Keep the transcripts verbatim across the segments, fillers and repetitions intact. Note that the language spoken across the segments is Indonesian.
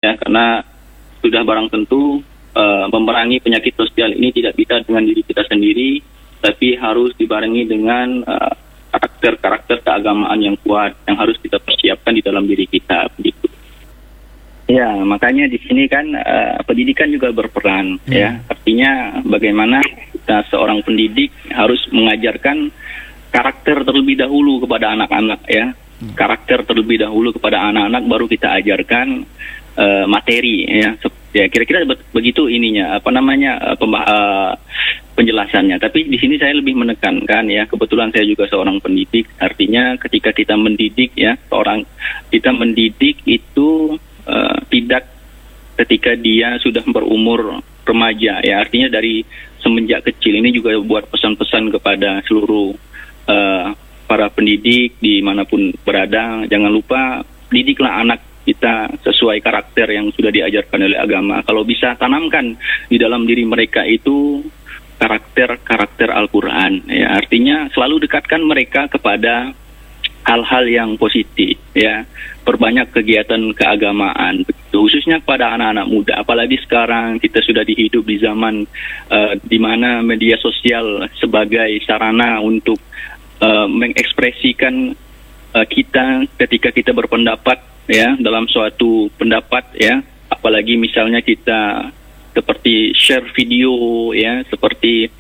ya, karena sudah barang tentu uh, memerangi penyakit sosial ini tidak bisa dengan diri kita sendiri, tapi harus dibarengi dengan uh, karakter-karakter keagamaan yang kuat yang harus kita persiapkan di dalam diri kita, begitu. Ya, makanya di sini kan uh, pendidikan juga berperan, hmm. ya. Artinya bagaimana kita seorang pendidik harus mengajarkan karakter terlebih dahulu kepada anak-anak, ya. Hmm. Karakter terlebih dahulu kepada anak-anak, baru kita ajarkan uh, materi, ya. Ya, kira-kira begitu ininya, apa namanya uh, pembah- uh, penjelasannya. Tapi di sini saya lebih menekankan, ya, kebetulan saya juga seorang pendidik, artinya ketika kita mendidik, ya, seorang kita mendidik itu uh, tidak ketika dia sudah berumur remaja, ya, artinya dari semenjak kecil. Ini juga buat pesan-pesan kepada seluruh uh, para pendidik dimanapun berada, jangan lupa didiklah anak kita sesuai karakter yang sudah diajarkan oleh agama. Kalau bisa tanamkan di dalam diri mereka itu karakter-karakter Al-Quran, ya, artinya selalu dekatkan mereka kepada hal-hal yang positif, ya, perbanyak kegiatan keagamaan, khususnya kepada anak-anak muda. Apalagi sekarang kita sudah dihidup di zaman uh, di mana media sosial sebagai sarana untuk uh, mengekspresikan uh, kita ketika kita berpendapat, ya, dalam suatu pendapat, ya, apalagi misalnya kita seperti share video, ya, seperti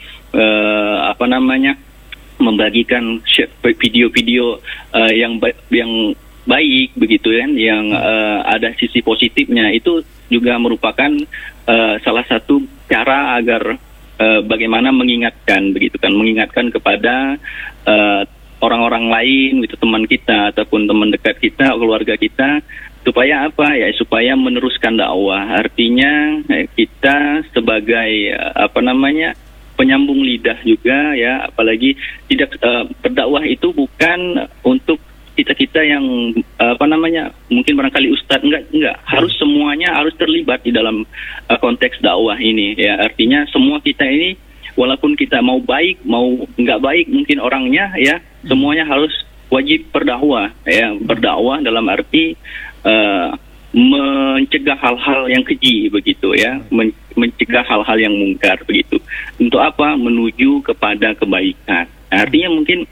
uh, apa namanya membagikan video-video uh, yang ba- yang baik, begitu kan, yang uh, ada sisi positifnya, itu juga merupakan uh, salah satu cara agar uh, bagaimana mengingatkan, begitu kan, mengingatkan kepada uh, orang-orang lain, gitu, teman kita ataupun teman dekat kita, keluarga kita, supaya apa, ya, supaya meneruskan dakwah. Artinya eh, kita sebagai apa namanya penyambung lidah juga, ya, apalagi tidak uh, berdakwah itu bukan untuk kita-kita yang apa namanya mungkin barangkali ustadz, enggak enggak harus semuanya harus terlibat di dalam uh, konteks dakwah ini, ya, artinya semua kita ini walaupun kita mau baik mau nggak baik mungkin orangnya, ya, semuanya harus wajib berdakwah, ya, berdakwah dalam arti uh, mencegah hal-hal yang keji, begitu, ya, Men- mencegah hal-hal yang mungkar, begitu. Untuk apa? Menuju kepada kebaikan. Artinya mungkin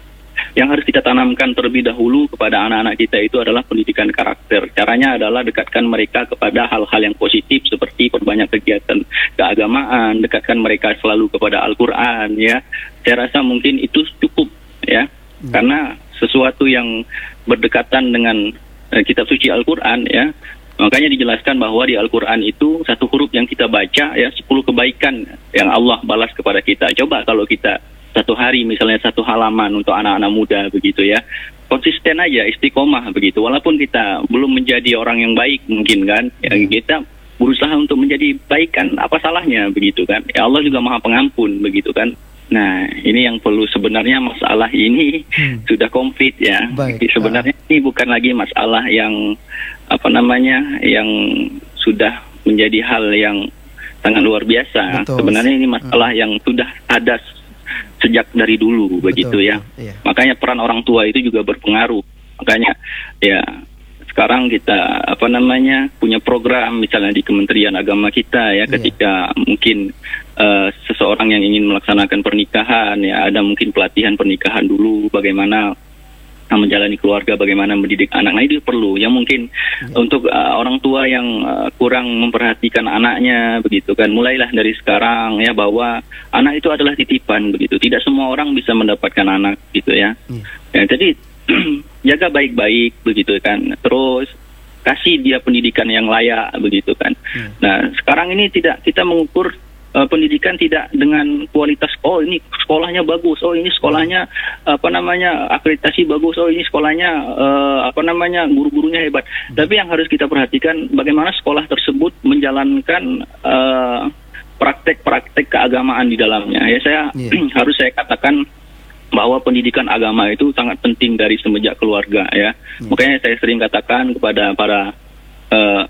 yang harus kita tanamkan terlebih dahulu kepada anak-anak kita itu adalah pendidikan karakter. Caranya adalah dekatkan mereka kepada hal-hal yang positif seperti perbanyak kegiatan keagamaan, dekatkan mereka selalu kepada Al-Quran, ya. Saya rasa mungkin itu cukup, ya, hmm. karena sesuatu yang berdekatan dengan eh, kitab suci Al-Quran, ya, makanya dijelaskan bahwa di Al-Quran itu satu huruf yang kita baca, ya, sepuluh kebaikan yang Allah balas kepada kita. Coba kalau kita satu hari misalnya satu halaman untuk anak-anak muda, begitu, ya, konsisten aja, istiqomah, begitu, walaupun kita belum menjadi orang yang baik mungkin kan, ya, kita berusaha untuk menjadi baik kan, apa salahnya, begitu kan, ya, Allah juga maha pengampun, begitu kan. Nah, ini yang perlu sebenarnya, masalah ini hmm. sudah komplit, ya. Baik, sebenarnya uh. ini bukan lagi masalah yang apa namanya yang sudah menjadi hal yang sangat luar biasa. Betul. Sebenarnya ini masalah uh. yang sudah ada sejak dari dulu, betul, begitu, ya. Iya. Makanya peran orang tua itu juga berpengaruh. Makanya, ya, sekarang kita apa namanya punya program misalnya di Kementerian Agama kita, ya, ketika iya. mungkin uh, seseorang yang ingin melaksanakan pernikahan, ya, ada mungkin pelatihan pernikahan dulu, bagaimana menjalani keluarga, bagaimana mendidik anak. Nah, itu perlu, ya, mungkin ya. Untuk uh, orang tua yang uh, kurang memperhatikan anaknya, begitu kan, mulailah dari sekarang, ya, bahwa anak itu adalah titipan, begitu, tidak semua orang bisa mendapatkan anak, gitu, ya, ya. Ya, jadi jaga baik-baik, begitu kan, terus kasih dia pendidikan yang layak, begitu kan. ya. Nah, sekarang ini tidak kita mengukur Uh, pendidikan tidak dengan kualitas, oh ini sekolahnya bagus, oh ini sekolahnya apa namanya akreditasi bagus, oh ini sekolahnya uh, apa namanya guru-gurunya hebat. Hmm. Tapi yang harus kita perhatikan bagaimana sekolah tersebut menjalankan uh, praktek-praktek keagamaan di dalamnya. Ya, saya yeah. harus saya katakan bahwa pendidikan agama itu sangat penting dari semenjak keluarga, ya. Yeah. Makanya saya sering katakan kepada para uh,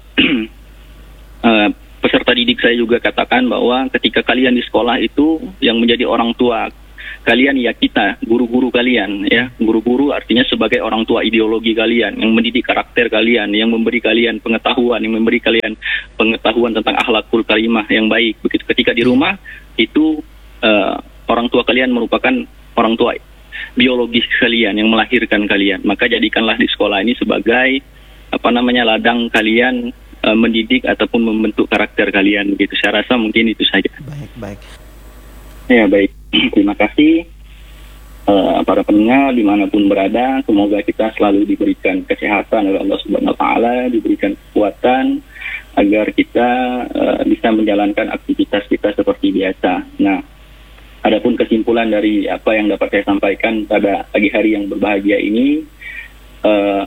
uh, peserta didik, saya juga katakan bahwa ketika kalian di sekolah itu yang menjadi orang tua kalian ya kita, guru-guru kalian ya. Guru-guru artinya sebagai orang tua ideologi kalian, yang mendidik karakter kalian, yang memberi kalian pengetahuan, yang memberi kalian pengetahuan tentang akhlakul karimah yang baik. Begitu ketika di rumah itu uh, orang tua kalian merupakan orang tua biologis kalian yang melahirkan kalian. Maka jadikanlah di sekolah ini sebagai apa namanya ladang kalian uh, mendidik ataupun membentuk karakter kalian. Begitu saya rasa mungkin itu saja. Baik, baik. Ya baik, terima kasih uh, para pendengar dimanapun berada. Semoga kita selalu diberikan kesehatan oleh Allah Subhanahu Wa Taala, diberikan kekuatan agar kita uh, bisa menjalankan aktivitas kita seperti biasa. Nah, adapun kesimpulan dari apa yang dapat saya sampaikan pada pagi hari yang berbahagia ini, uh,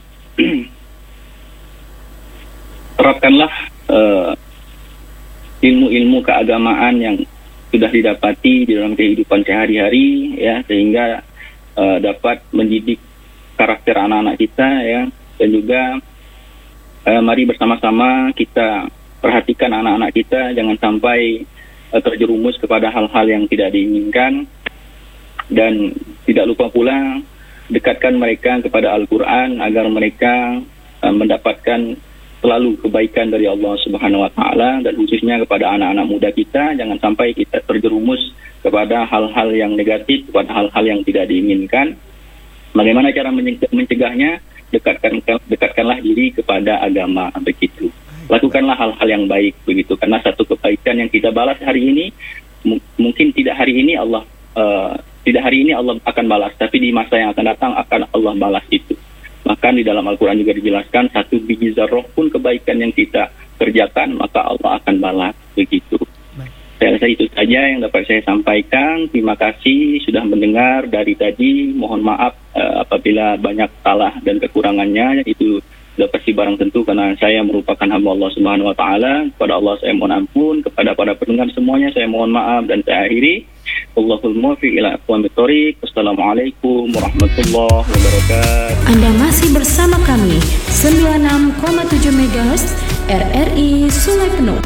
terapkanlah uh, ilmu-ilmu keagamaan yang sudah didapati di dalam kehidupan sehari-hari ya, sehingga uh, dapat mendidik karakter anak-anak kita ya, dan juga uh, mari bersama-sama kita perhatikan anak-anak kita jangan sampai uh, terjerumus kepada hal-hal yang tidak diinginkan, dan tidak lupa pula dekatkan mereka kepada Al-Quran agar mereka uh, mendapatkan selalu kebaikan dari Allah Subhanahu Wa Taala, dan khususnya kepada anak-anak muda kita jangan sampai kita terjerumus kepada hal-hal yang negatif, kepada hal-hal yang tidak diinginkan. Bagaimana cara mencegahnya? Dekatkan dekatkanlah diri kepada agama, begitu. Lakukanlah hal-hal yang baik, begitu. Karena satu kebaikan yang kita balas hari ini m- mungkin tidak hari ini Allah uh, tidak hari ini Allah akan balas, tapi di masa yang akan datang akan Allah balas itu. Bahkan di dalam Al-Quran juga dijelaskan satu biji zarrah pun kebaikan yang kita kerjakan maka Allah akan balas, begitu. Baik. Saya rasa itu saja yang dapat saya sampaikan. Terima kasih sudah mendengar dari tadi. Mohon maaf uh, apabila banyak salah dan kekurangannya. Itu sudah pasti barang tentu karena saya merupakan hamba Allah Subhanahu Wa Taala. Kepada Allah saya mohon ampun. Kepada para pendengar semuanya saya mohon maaf, dan saya akhiri. Allahul muwaffiq ila aqwamit thoriq. Wassalamualaikum warahmatullahi wabarakatuh. Anda masih bersama kami sembilan puluh enam koma tujuh megahertz R R I Sungai Penuh.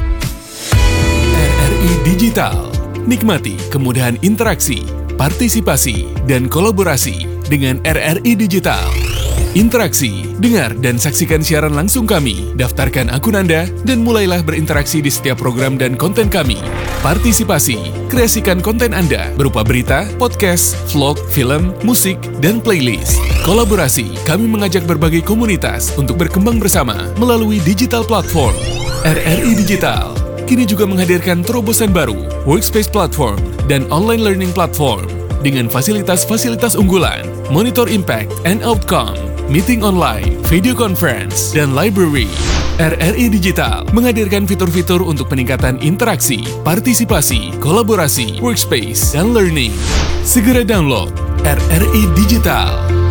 R R I Digital. Nikmati kemudahan interaksi, partisipasi, dan kolaborasi dengan R R I Digital. Interaksi, dengar dan saksikan siaran langsung kami, daftarkan akun Anda, dan mulailah berinteraksi di setiap program dan konten kami. Partisipasi, kreasikan konten Anda berupa berita, podcast, vlog, film, musik, dan playlist. Kolaborasi, kami mengajak berbagai komunitas untuk berkembang bersama melalui digital platform. R R I Digital kini juga menghadirkan terobosan baru, workspace platform, dan online learning platform dengan fasilitas-fasilitas unggulan, monitor impact and outcome, meeting online, video conference, dan library. R R I Digital menghadirkan fitur-fitur untuk peningkatan interaksi, partisipasi, kolaborasi, workspace, dan learning. Segera download R R I Digital.